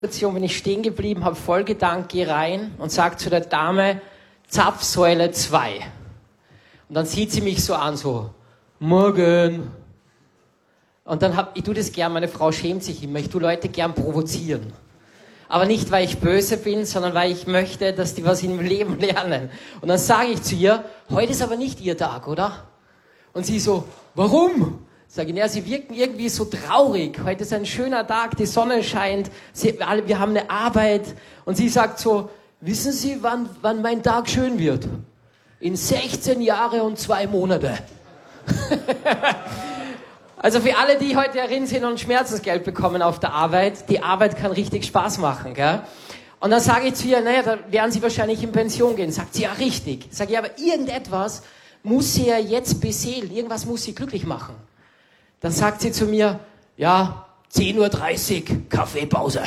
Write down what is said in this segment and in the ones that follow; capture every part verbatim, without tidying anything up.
Situation bin ich stehen geblieben, habe voll Gedanken, gehe rein und sage zu der Dame, Zapfsäule zwei. Und dann sieht sie mich so an, so, morgen. Und dann hab, ich tue das gern, meine Frau schämt sich immer, ich tue Leute gern provozieren. Aber nicht, weil ich böse bin, sondern weil ich möchte, dass die was im Leben lernen. Und dann sage ich zu ihr, heute ist aber nicht Ihr Tag, oder? Und sie so, warum? Sag ich, ja, Sie wirken irgendwie so traurig. Heute ist ein schöner Tag, die Sonne scheint, sie, alle, wir haben eine Arbeit. Und sie sagt so, wissen Sie, wann, wann mein Tag schön wird? In sechzehn Jahre und zwei Monate. Also für alle, die heute darin sind und Schmerzensgeld bekommen auf der Arbeit, die Arbeit kann richtig Spaß machen, gell? Und dann sage ich zu ihr, naja, da werden Sie wahrscheinlich in Pension gehen. Sagt sie, ja, richtig. Sag ich, aber irgendetwas muss sie ja jetzt beseelen, irgendwas muss sie glücklich machen. Dann sagt sie zu mir, ja, zehn Uhr dreißig, Kaffeepause.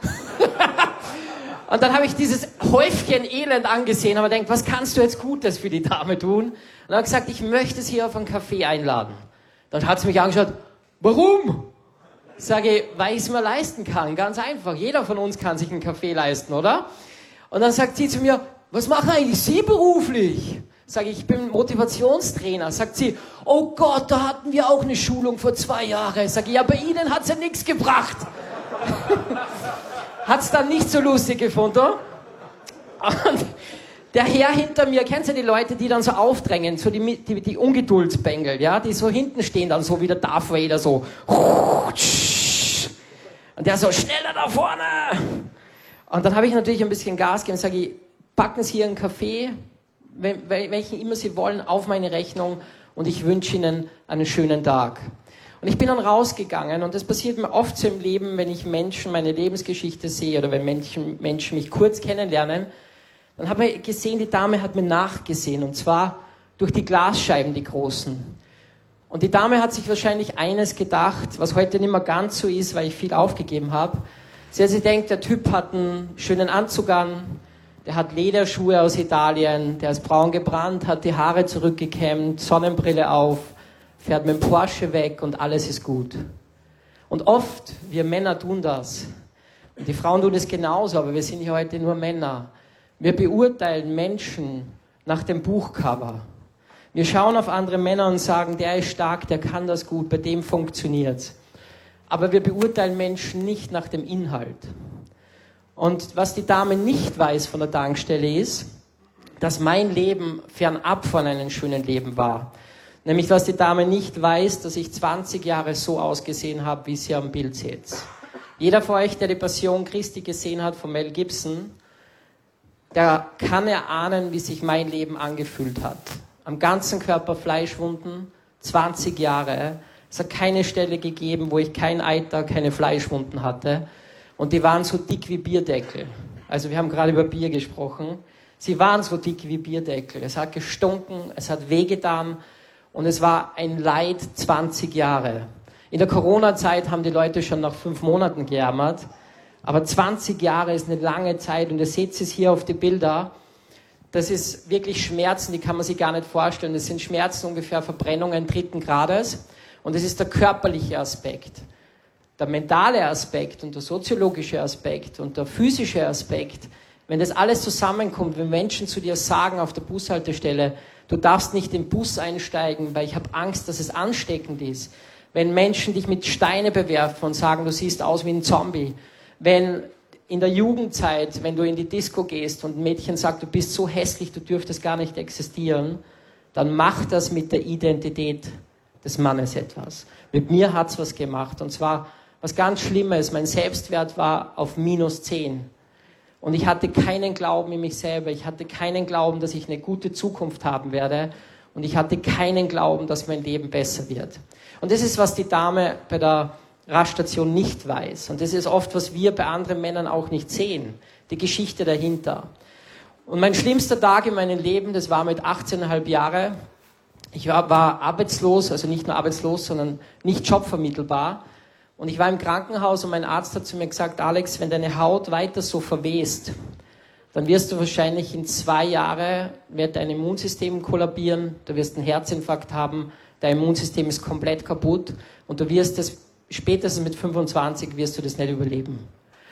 Und dann habe ich dieses Häufchen Elend angesehen, aber denkt, was kannst du jetzt Gutes für die Dame tun? Und dann habe ich gesagt, ich möchte sie auf einen Kaffee einladen. Dann hat sie mich angeschaut, warum? Sage ich, weil ich es mir leisten kann, ganz einfach. Jeder von uns kann sich einen Kaffee leisten, oder? Und dann sagt sie zu mir, was machen eigentlich Sie beruflich? Sage ich, ich bin Motivationstrainer. Sagt sie, oh Gott, da hatten wir auch eine Schulung vor zwei Jahren. Sage ich, ja, bei Ihnen hat's ja nichts gebracht. Hat's dann nicht so lustig gefunden. Und der Herr hinter mir, kennst du die Leute, die dann so aufdrängen, so die, die, die Ungeduldsbengel, ja, die so hinten stehen dann so wie der Darth Vader so. Und der so, schneller da vorne. Und dann habe ich natürlich ein bisschen Gas gegeben und sage ich, packen Sie hier einen Kaffee, welchen immer Sie wollen, auf meine Rechnung und ich wünsche Ihnen einen schönen Tag. Und ich bin dann rausgegangen und das passiert mir oft so im Leben, wenn ich Menschen meine Lebensgeschichte sehe oder wenn Menschen, Menschen mich kurz kennenlernen, dann habe ich gesehen, die Dame hat mir nachgesehen und zwar durch die Glasscheiben, die großen. Und die Dame hat sich wahrscheinlich eines gedacht, was heute nicht mehr ganz so ist, weil ich viel aufgegeben habe. Sie hat sich gedacht, der Typ hat einen schönen Anzug an, der hat Lederschuhe aus Italien, der ist braun gebrannt, hat die Haare zurückgekämmt, Sonnenbrille auf, fährt mit dem Porsche weg und alles ist gut. Und oft, wir Männer tun das. Und die Frauen tun es genauso, aber wir sind hier heute nur Männer. Wir beurteilen Menschen nach dem Buchcover. Wir schauen auf andere Männer und sagen, der ist stark, der kann das gut, bei dem funktioniert's. Aber wir beurteilen Menschen nicht nach dem Inhalt. Und was die Dame nicht weiß von der Tankstelle ist, dass mein Leben fernab von einem schönen Leben war. Nämlich, was die Dame nicht weiß, dass ich zwanzig Jahre so ausgesehen habe, wie sie am Bild seht. Jeder von euch, der die Passion Christi gesehen hat von Mel Gibson, der kann erahnen, wie sich mein Leben angefühlt hat. Am ganzen Körper Fleischwunden, zwanzig Jahre. Es hat keine Stelle gegeben, wo ich kein Eiter, keine Fleischwunden hatte. Und die waren so dick wie Bierdeckel. Also wir haben gerade über Bier gesprochen. Sie waren so dick wie Bierdeckel. Es hat gestunken, es hat wehgetan und es war ein Leid zwanzig Jahre. In der Corona-Zeit haben die Leute schon nach fünf Monaten gejammert. Aber zwanzig Jahre ist eine lange Zeit und ihr seht es hier auf die Bilder. Das ist wirklich Schmerzen, die kann man sich gar nicht vorstellen. Das sind Schmerzen ungefähr Verbrennungen dritten Grades. Und das ist der körperliche Aspekt. Der mentale Aspekt und der soziologische Aspekt und der physische Aspekt, wenn das alles zusammenkommt, wenn Menschen zu dir sagen auf der Bushaltestelle, du darfst nicht im Bus einsteigen, weil ich habe Angst, dass es ansteckend ist. Wenn Menschen dich mit Steine bewerfen und sagen, du siehst aus wie ein Zombie. Wenn in der Jugendzeit, wenn du in die Disco gehst und ein Mädchen sagt, du bist so hässlich, du dürftest gar nicht existieren, dann macht das mit der Identität des Mannes etwas. Mit mir hat's was gemacht und zwar was ganz Schlimmes, mein Selbstwert war auf minus zehn. Und ich hatte keinen Glauben in mich selber. Ich hatte keinen Glauben, dass ich eine gute Zukunft haben werde. Und ich hatte keinen Glauben, dass mein Leben besser wird. Und das ist, was die Dame bei der Raststation nicht weiß. Und das ist oft, was wir bei anderen Männern auch nicht sehen. Die Geschichte dahinter. Und mein schlimmster Tag in meinem Leben, das war mit achtzehn Komma fünf Jahre. Ich war, war arbeitslos, also nicht nur arbeitslos, sondern nicht jobvermittelbar. Und ich war im Krankenhaus und mein Arzt hat zu mir gesagt, Alex, wenn deine Haut weiter so verwest, dann wirst du wahrscheinlich in zwei Jahren, wird dein Immunsystem kollabieren, du wirst einen Herzinfarkt haben, dein Immunsystem ist komplett kaputt und du wirst es, spätestens mit fünfundzwanzig wirst du das nicht überleben.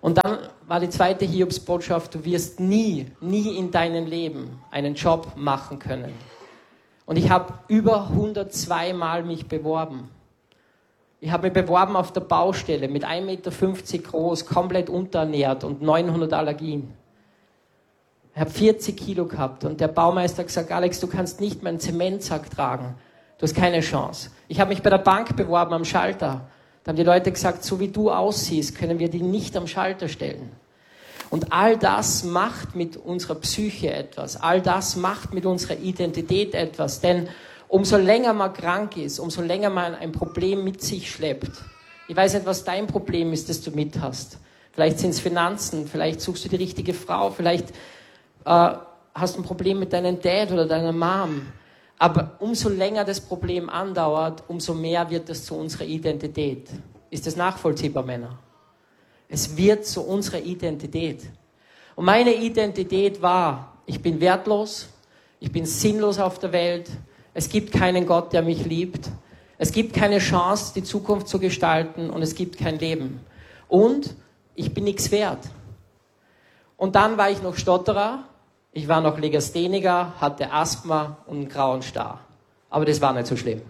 Und dann war die zweite Hiobsbotschaft, du wirst nie, nie in deinem Leben einen Job machen können. Und ich habe über hundertzwei Mal mich beworben. Ich habe mich beworben auf der Baustelle mit ein Meter fünfzig groß, komplett unterernährt und neunhundert Allergien. Ich habe vierzig Kilo gehabt und der Baumeister hat gesagt, Alex, du kannst nicht meinen Zementsack tragen. Du hast keine Chance. Ich habe mich bei der Bank beworben am Schalter. Da haben die Leute gesagt, so wie du aussiehst, können wir die nicht am Schalter stellen. Und all das macht mit unserer Psyche etwas. All das macht mit unserer Identität etwas. Denn umso länger man krank ist, umso länger man ein Problem mit sich schleppt. Ich weiß nicht, was dein Problem ist, das du mit hast. Vielleicht sind es Finanzen, vielleicht suchst du die richtige Frau, vielleicht äh, hast du ein Problem mit deinem Dad oder deiner Mom. Aber umso länger das Problem andauert, umso mehr wird es zu unserer Identität. Ist das nachvollziehbar, Männer? Es wird zu unserer Identität. Und meine Identität war, ich bin wertlos, ich bin sinnlos auf der Welt, es gibt keinen Gott, der mich liebt, es gibt keine Chance, die Zukunft zu gestalten und es gibt kein Leben. Und ich bin nichts wert. Und dann war ich noch Stotterer. Ich war noch Legastheniker, hatte Asthma und einen grauen Star. Aber das war nicht so schlimm.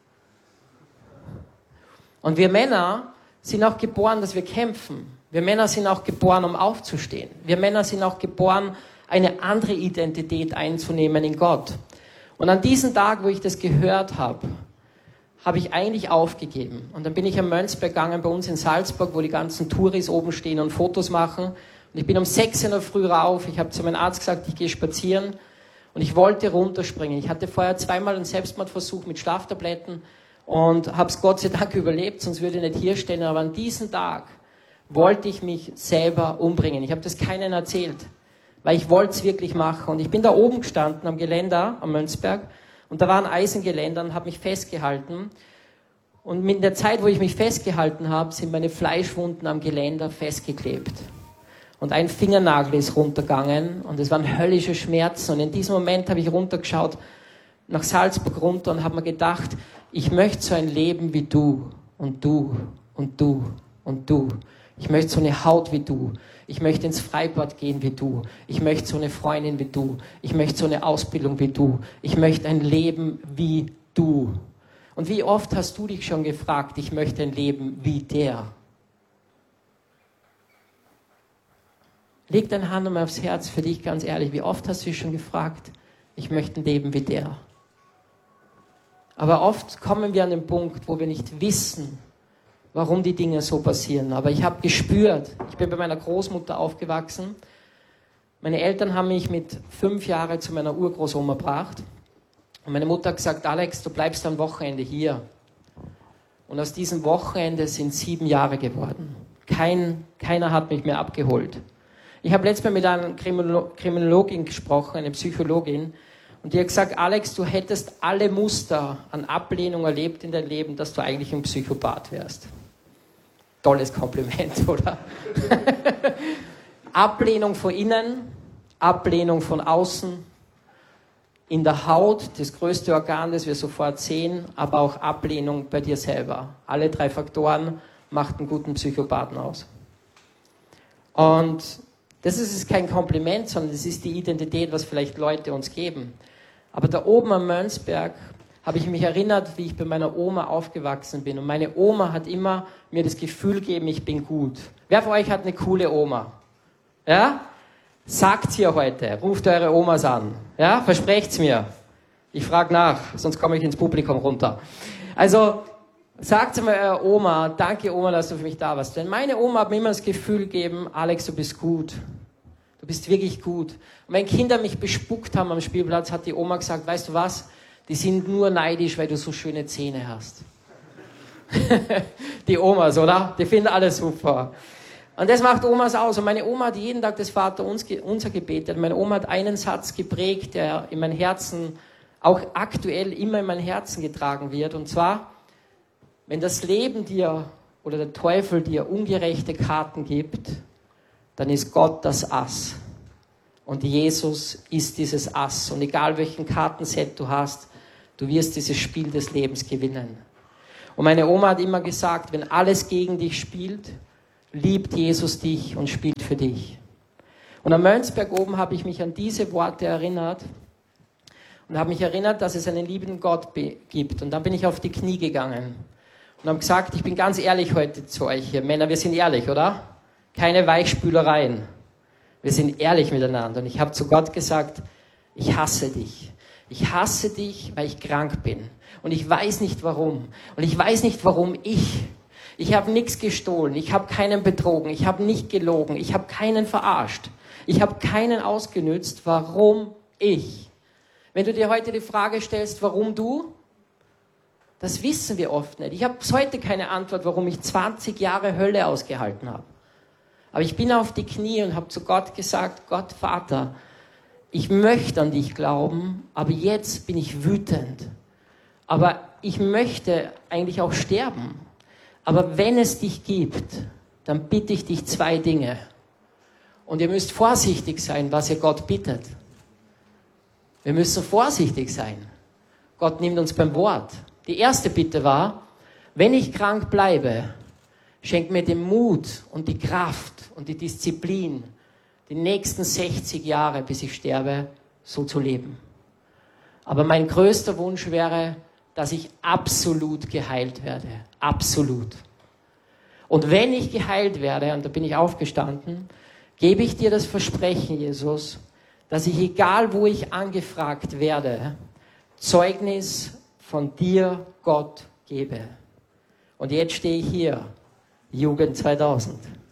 Und wir Männer sind auch geboren, dass wir kämpfen. Wir Männer sind auch geboren, um aufzustehen. Wir Männer sind auch geboren, eine andere Identität einzunehmen in Gott. Und an diesem Tag, wo ich das gehört habe, habe ich eigentlich aufgegeben. Und dann bin ich am Mönchsberg gegangen, bei uns in Salzburg, wo die ganzen Touris oben stehen und Fotos machen. Und ich bin um sechs in der Früh rauf, ich habe zu meinem Arzt gesagt, ich gehe spazieren und ich wollte runterspringen. Ich hatte vorher zweimal einen Selbstmordversuch mit Schlaftabletten und habe es Gott sei Dank überlebt, sonst würde ich nicht hier stehen. Aber an diesem Tag wollte ich mich selber umbringen. Ich habe das keinen erzählt, weil ich wollte es wirklich machen. Und ich bin da oben gestanden am Geländer, am Mönchsberg, und da war ein Eisengeländer und habe mich festgehalten. Und in der Zeit, wo ich mich festgehalten habe, sind meine Fleischwunden am Geländer festgeklebt. Und ein Fingernagel ist runtergegangen und es waren höllische Schmerzen. Und in diesem Moment habe ich runtergeschaut, nach Salzburg runter und habe mir gedacht, ich möchte so ein Leben wie du und du und du und du. Ich möchte so eine Haut wie du. Ich möchte ins Freibad gehen wie du. Ich möchte so eine Freundin wie du. Ich möchte so eine Ausbildung wie du. Ich möchte ein Leben wie du. Und wie oft hast du dich schon gefragt, ich möchte ein Leben wie der? Leg deine Hand einmal aufs Herz für dich, ganz ehrlich. Wie oft hast du dich schon gefragt, ich möchte ein Leben wie der? Aber oft kommen wir an den Punkt, wo wir nicht wissen, warum die Dinge so passieren. Aber ich habe gespürt, ich bin bei meiner Großmutter aufgewachsen. Meine Eltern haben mich mit fünf Jahren zu meiner Urgroßoma gebracht. Und meine Mutter hat gesagt, Alex, du bleibst am Wochenende hier. Und aus diesem Wochenende sind sieben Jahre geworden. Kein, keiner hat mich mehr abgeholt. Ich habe letztes Mal mit einer Kriminolo- Kriminologin gesprochen, eine Psychologin, und die hat gesagt, Alex, du hättest alle Muster an Ablehnung erlebt in deinem Leben, dass du eigentlich ein Psychopath wärst. Tolles Kompliment, oder? Ablehnung von innen, Ablehnung von außen, in der Haut, das größte Organ, das wir sofort sehen, aber auch Ablehnung bei dir selber. Alle drei Faktoren macht einen guten Psychopathen aus. Und das ist kein Kompliment, sondern das ist die Identität, was vielleicht Leute uns geben. Aber da oben am Mönchsberg habe ich mich erinnert, wie ich bei meiner Oma aufgewachsen bin. Und meine Oma hat immer mir das Gefühl gegeben, ich bin gut. Wer von euch hat eine coole Oma? Ja? Sagt's ihr heute. Ruft eure Omas an. Ja? Versprecht's mir. Ich frage nach, sonst komme ich ins Publikum runter. Also, sagt mal eurer Oma, danke Oma, dass du für mich da warst. Denn meine Oma hat mir immer das Gefühl gegeben, Alex, du bist gut. Du bist wirklich gut. Und wenn Kinder mich bespuckt haben am Spielplatz, hat die Oma gesagt, weißt du was? Die sind nur neidisch, weil du so schöne Zähne hast. Die Omas, oder? Die finden alles super. Und das macht Omas aus. Und meine Oma hat jeden Tag das Vaterunser gebetet. Meine Oma hat einen Satz geprägt, der in mein Herzen, auch aktuell immer in mein Herzen getragen wird. Und zwar, wenn das Leben dir oder der Teufel dir ungerechte Karten gibt, dann ist Gott das Ass. Und Jesus ist dieses Ass. Und egal welchen Kartenset du hast, du wirst dieses Spiel des Lebens gewinnen. Und meine Oma hat immer gesagt, wenn alles gegen dich spielt, liebt Jesus dich und spielt für dich. Und am Mönchsberg oben habe ich mich an diese Worte erinnert und habe mich erinnert, dass es einen liebenden Gott gibt. Und dann bin ich auf die Knie gegangen und habe gesagt, ich bin ganz ehrlich heute zu euch hier. Männer, wir sind ehrlich, oder? Keine Weichspülereien. Wir sind ehrlich miteinander. Und ich habe zu Gott gesagt, ich hasse dich. Ich hasse dich, weil ich krank bin. Und ich weiß nicht warum. Und ich weiß nicht, warum ich. Ich habe nichts gestohlen. Ich habe keinen betrogen. Ich habe nicht gelogen. Ich habe keinen verarscht. Ich habe keinen ausgenützt. Warum ich? Wenn du dir heute die Frage stellst, warum du? Das wissen wir oft nicht. Ich habe bis heute keine Antwort, warum ich zwanzig Jahre Hölle ausgehalten habe. Aber ich bin auf die Knie und habe zu Gott gesagt, Gott, Vater, ich möchte an dich glauben, aber jetzt bin ich wütend. Aber ich möchte eigentlich auch sterben. Aber wenn es dich gibt, dann bitte ich dich zwei Dinge. Und ihr müsst vorsichtig sein, was ihr Gott bittet. Wir müssen vorsichtig sein. Gott nimmt uns beim Wort. Die erste Bitte war, wenn ich krank bleibe, schenk mir den Mut und die Kraft und die Disziplin, die nächsten sechzig Jahre, bis ich sterbe, so zu leben. Aber mein größter Wunsch wäre, dass ich absolut geheilt werde. Absolut. Und wenn ich geheilt werde, und da bin ich aufgestanden, gebe ich dir das Versprechen, Jesus, dass ich, egal wo ich angefragt werde, Zeugnis von dir, Gott, gebe. Und jetzt stehe ich hier, Jugend zweitausend.